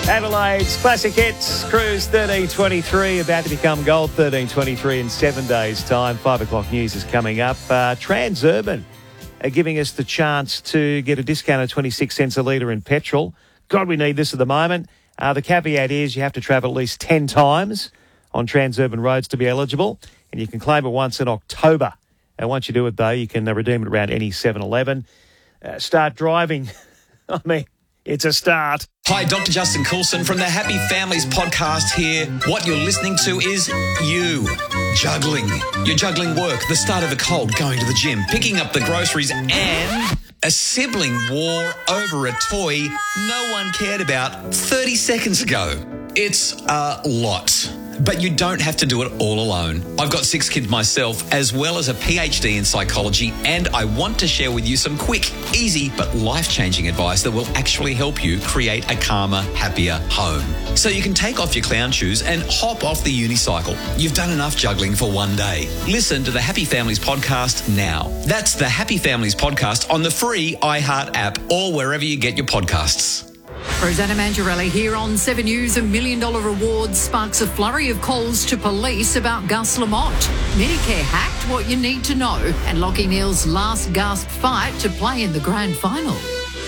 Adelaide's Classic Hits, Cruise 1323, about to become Gold 1323 in 7 days' time. 5 o'clock news is coming up. Transurban are giving us the chance to get a discount of 26 cents a litre in petrol. God, we need this at the moment. The caveat is you have to travel at least 10 times on Transurban roads to be eligible, and you can claim it once in October. And once you do it, though, you can redeem it around any 7-Eleven. Start driving. I mean, it's a start. Hi, Dr. Justin Coulson from the Happy Families podcast here. What you're listening to is you. Juggling. You're juggling work, the start of a cold, going to the gym, picking up the groceries, and a sibling war over a toy no one cared about 30 seconds ago. It's a lot. But you don't have to do it all alone. I've got 6 kids myself, as well as a PhD in psychology, and I want to share with you some quick, easy, but life-changing advice that will actually help you create a calmer, happier home. So you can take off your clown shoes and hop off the unicycle. You've done enough juggling for one day. Listen to the Happy Families podcast now. That's the Happy Families podcast on the free iHeart app or wherever you get your podcasts. Rosanna Mangiarelli here on 7 News. $1 million reward sparks a flurry of calls to police about Gus Lamont. Medicare hacked, what you need to know, and Lachie Neale's last gasp fight to play in the grand final.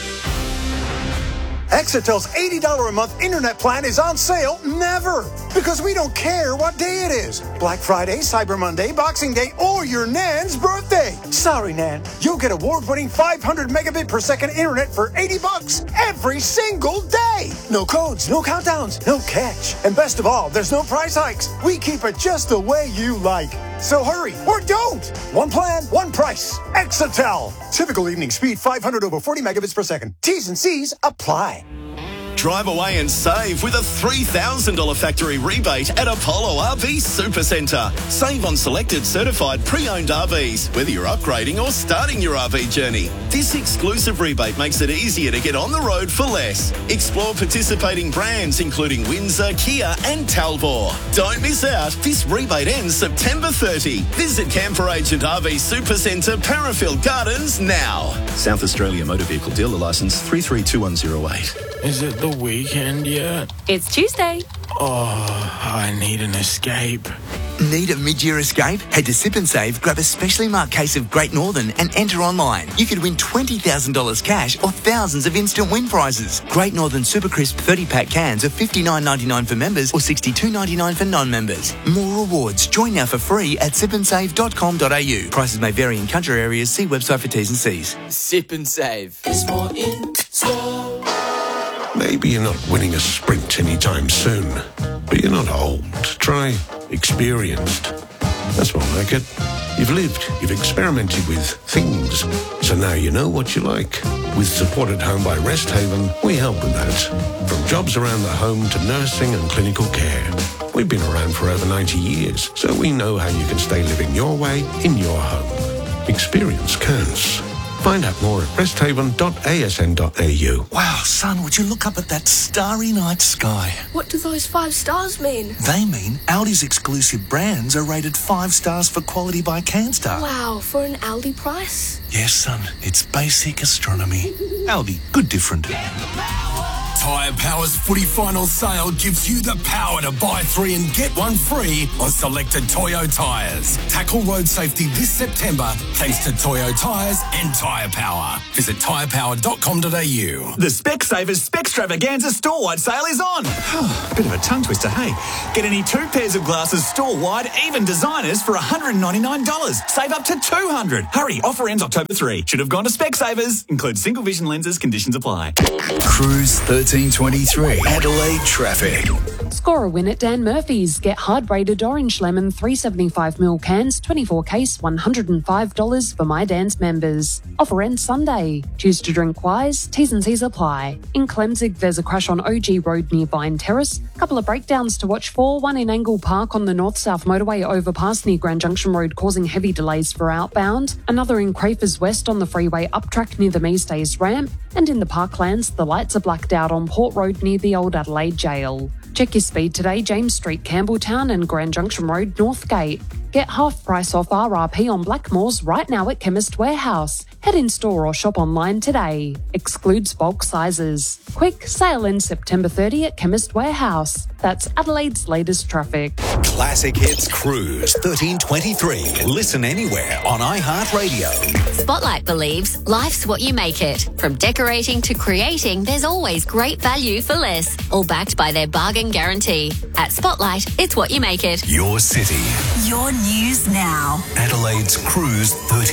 Exitel's $80 a month internet plan is on sale never, because we don't care what day it is. Black Friday, Cyber Monday, Boxing Day, or your Nan's birthday. Sorry, Nan. You'll get award-winning 500 megabit per second internet for $80 every single day. No codes, no countdowns, no catch. And best of all, there's no price hikes. We keep it just the way you like. So hurry, or don't. One plan, one price. Exitel. Typical evening speed 500 over 40 megabits per second. T's and C's apply. Drive away and save with a $3,000 factory rebate at Apollo RV Supercentre. Save on selected certified pre-owned RVs, whether you're upgrading or starting your RV journey. This exclusive rebate makes it easier to get on the road for less. Explore participating brands including Windsor, Kia and Talbot. Don't miss out. This rebate ends September 30. Visit Camper Agent RV Supercentre, Parafield Gardens now. South Australia Motor Vehicle Dealer Licence 332108. Is it the weekend yet? It's Tuesday. Oh, I need an escape. Need a mid-year escape? Head to Sip and Save, grab a specially marked case of Great Northern and enter online. You could win $20,000 cash or thousands of instant win prizes. Great Northern Super Crisp 30-pack cans are $59.99 for members or $62.99 for non-members. More rewards. Join now for free at sipandsave.com.au. Prices may vary in country areas. See website for T's and C's. Sip and Save. There's more in store. Maybe you're not winning a sprint anytime soon, but you're not old. Try experienced. That's more like it. You've lived, you've experimented with things, so now you know what you like. With Support at Home by Rest Haven, we help with that. From jobs around the home to nursing and clinical care. We've been around for over 90 years, so we know how you can stay living your way in your home. Experience counts. Find out more at resthaven.asn.au. Wow, son, would you look up at that starry night sky? What do those 5 stars mean? They mean Aldi's exclusive brands are rated 5 stars for quality by Canstar. Wow, for an Aldi price? Yes, son, it's basic astronomy. Aldi, good different. Tyre Power's footy final sale gives you the power to buy 3 and get 1 free on selected Toyo tyres. Tackle road safety this September thanks to Toyo tyres and Tyre Power. Visit tyrepower.com.au. The Specsavers Spextravaganza store-wide sale is on. Bit of a tongue twister, hey? Get any 2 pairs of glasses store-wide, even designers, for $199. Save up to $200. Hurry, offer ends October 3. Should have gone to Specsavers. Includes single vision lenses, conditions apply. Cruise 1323. Adelaide traffic. Score a win at Dan Murphy's. Get hard-rated orange lemon 375ml cans, 24 case, $105 for My Dan's members. Offer ends Sunday. Choose to drink wise. T's and C's apply. In Clemzig, there's a crash on OG Road near Vine Terrace. Couple of breakdowns to watch for. One in Angle Park on the north-south motorway overpass near Grand Junction Road, causing heavy delays for outbound. Another in Crafers West on the freeway uptrack near the Meestays ramp. And in the Parklands, the lights are blacked out on Port Road near the Old Adelaide Jail. Check your speed today, James Street, Campbelltown and Grand Junction Road, Northgate. Get half price off RRP on Blackmores right now at Chemist Warehouse. Head in store or shop online today. Excludes bulk sizes. Quick, sale ends September 30 at Chemist Warehouse. That's Adelaide's latest traffic. Classic Hits Cruise 1323. Listen anywhere on iHeartRadio. Spotlight believes life's what you make it. From decorating to creating, there's always great value for less. All backed by their bargain guarantee. At Spotlight, it's what you make it. Your city. Your news now. Adelaide's Cruise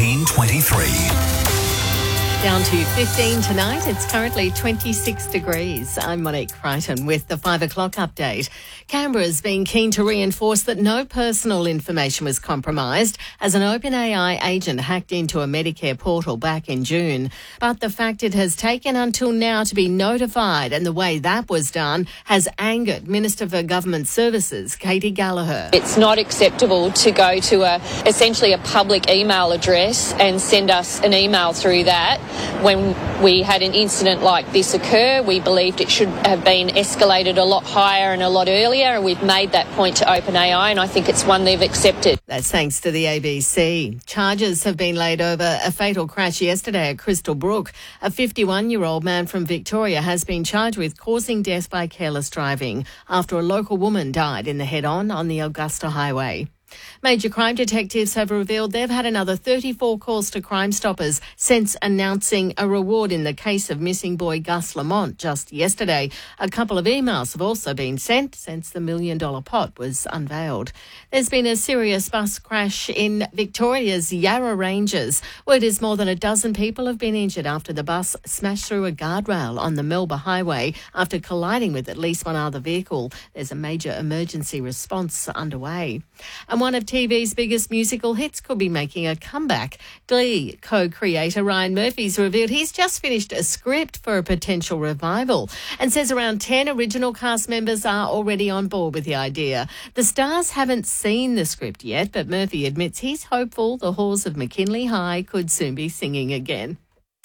1323. Down to 15 tonight. It's currently 26 degrees. I'm Monique Crichton with the 5 o'clock update. Canberra's been keen to reinforce that no personal information was compromised as an OpenAI agent hacked into a Medicare portal back in June. But the fact it has taken until now to be notified and the way that was done has angered Minister for Government Services, Katie Gallagher. It's not acceptable to go to essentially a public email address and send us an email through that. When we had an incident like this occur, we believed it should have been escalated a lot higher and a lot earlier, and we've made that point to OpenAI, and I think it's one they've accepted. That's thanks to the ABC. Charges have been laid over a fatal crash yesterday at Crystal Brook. A 51-year-old man from Victoria has been charged with causing death by careless driving after a local woman died in the head-on on the Augusta Highway. Major crime detectives have revealed they've had another 34 calls to Crime Stoppers since announcing a reward in the case of missing boy Gus Lamont just yesterday. A couple of emails have also been sent since the $1 million pot was unveiled. There's been a serious bus crash in Victoria's Yarra Ranges. Word is more than a dozen people have been injured after the bus smashed through a guardrail on the Melba Highway after colliding with at least one other vehicle. There's a major emergency response underway. And one of TV's biggest musical hits could be making a comeback. Glee co-creator Ryan Murphy's revealed he's just finished a script for a potential revival and says around 10 original cast members are already on board with the idea. The stars haven't seen the script yet, but Murphy admits he's hopeful the halls of McKinley High could soon be singing again.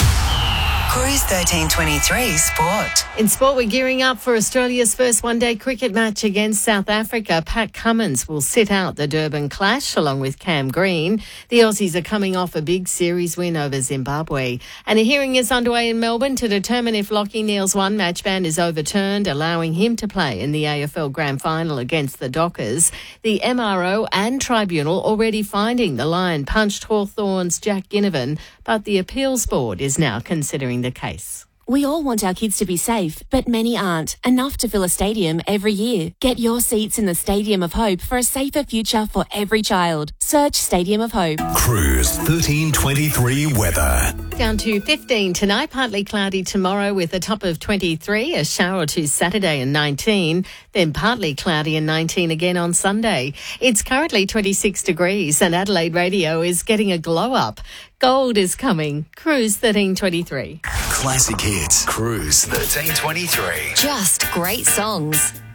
Cruise 1323 Sport. In sport, we're gearing up for Australia's first one-day cricket match against South Africa. Pat Cummins will sit out the Durban clash along with Cam Green. The Aussies are coming off a big series win over Zimbabwe. And a hearing is underway in Melbourne to determine if Lachie Neale's one-match ban is overturned, allowing him to play in the AFL Grand Final against the Dockers. The MRO and Tribunal already finding the Lion punched Hawthorn's Jack Ginnivan, but the Appeals Board is now considering the case. We all want our kids to be safe, but many aren't. Enough to fill a stadium every year. Get your seats in the Stadium of Hope for a safer future for every child. Search Stadium of Hope. Cruise 1323 weather. Down to 15 tonight, partly cloudy tomorrow with a top of 23, a shower or two Saturday and 19, then partly cloudy and 19 again on Sunday. It's currently 26 degrees and Adelaide Radio is getting a glow up. Gold is coming. Cruise 1323. Classic Hits Cruise 1323. Just great songs.